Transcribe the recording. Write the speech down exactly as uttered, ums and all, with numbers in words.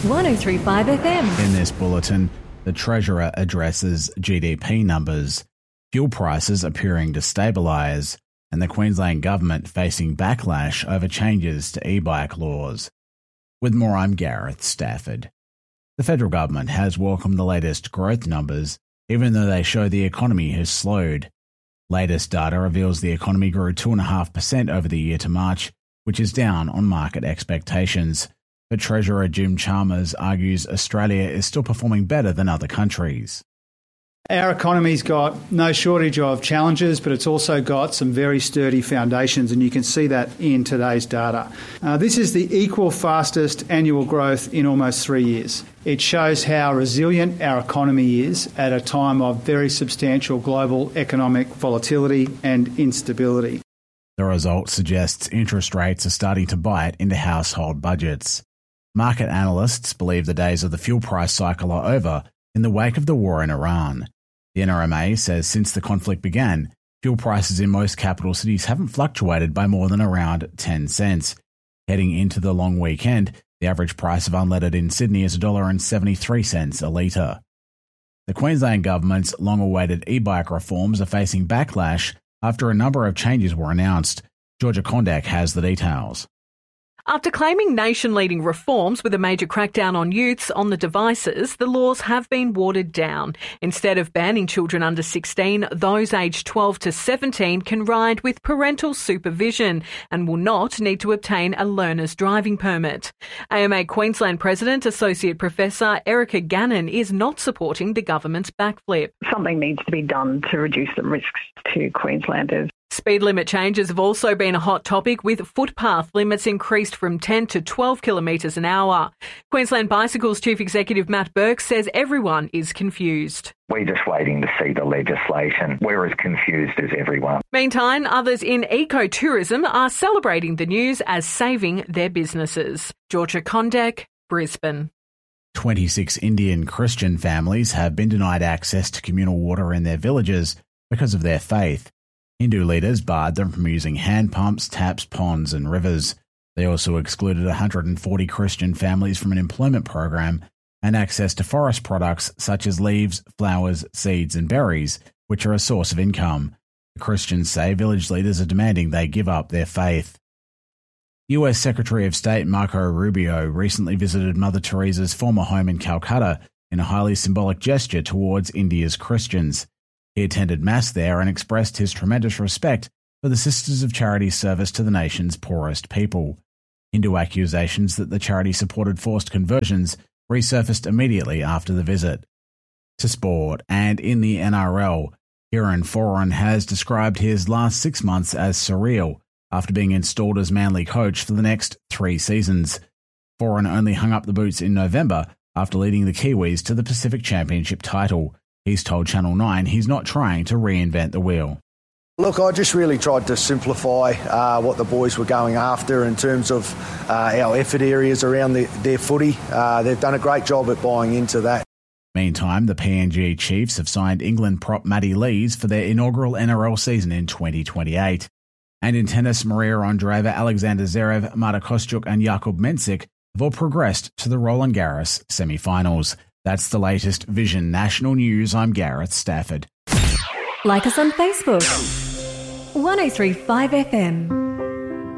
one oh three point five F M. In this bulletin, the Treasurer addresses G D P numbers, fuel prices appearing to stabilise, and the Queensland Government facing backlash over changes to e-bike laws. With more, I'm Gareth Stafford. The federal government has welcomed the latest growth numbers, even though they show the economy has slowed. Latest data reveals the economy grew two point five percent over the year to March, which is down on market expectations. But Treasurer Jim Chalmers argues Australia is still performing better than other countries. Our economy's got no shortage of challenges, but it's also got some very sturdy foundations, and you can see that in today's data. Uh, this is the equal fastest annual growth in almost three years. It shows how resilient our economy is at a time of very substantial global economic volatility and instability. The result suggests interest rates are starting to bite into household budgets. Market analysts believe the days of the fuel price cycle are over in the wake of the war in Iran. The N R M A says since the conflict began, fuel prices in most capital cities haven't fluctuated by more than around ten cents. Heading into the long weekend, the average price of unleaded in Sydney is one dollar seventy-three a litre. The Queensland Government's long-awaited e-bike reforms are facing backlash after a number of changes were announced. Georgia Kondak has the details. After claiming nation-leading reforms with a major crackdown on youths on the devices, the laws have been watered down. Instead of banning children under sixteen, those aged twelve to seventeen can ride with parental supervision and will not need to obtain a learner's driving permit. A M A Queensland President Associate Professor Erica Gannon is not supporting the government's backflip. Something needs to be done to reduce the risks to Queenslanders. Speed limit changes have also been a hot topic, with footpath limits increased from ten to twelve kilometres an hour. Queensland Bicycles Chief Executive Matt Burke says everyone is confused. We're just waiting to see the legislation. We're as confused as everyone. Meantime, others in ecotourism are celebrating the news as saving their businesses. Georgia Kondak, Brisbane. twenty-six Indian Christian families have been denied access to communal water in their villages because of their faith. Hindu leaders barred them from using hand pumps, taps, ponds and rivers. They also excluded one hundred forty Christian families from an employment program and access to forest products such as leaves, flowers, seeds and berries, which are a source of income. The Christians say village leaders are demanding they give up their faith. U S Secretary of State Marco Rubio recently visited Mother Teresa's former home in Calcutta in a highly symbolic gesture towards India's Christians. He attended Mass there and expressed his tremendous respect for the Sisters of Charity's service to the nation's poorest people. Hindu accusations that the charity supported forced conversions resurfaced immediately after the visit. To sport, and in the N R L, Kieran Foran has described his last six months as surreal after being installed as Manly coach for the next three seasons. Foran only hung up the boots in November after leading the Kiwis to the Pacific Championship title. He's told Channel nine he's not trying to reinvent the wheel. Look, I just really tried to simplify uh, what the boys were going after in terms of uh, our effort areas around the, their footy. Uh, they've done a great job at buying into that. Meantime, the P N G Chiefs have signed England prop Matty Lees for their inaugural N R L season in twenty twenty-eight. And in tennis, Maria Andreeva, Alexander Zverev, Marta Kostyuk and Jakub Mensik have all progressed to the Roland Garros semi-finals. That's the latest Vision National News. I'm Gareth Stafford. Like us on Facebook. one oh three point five F M.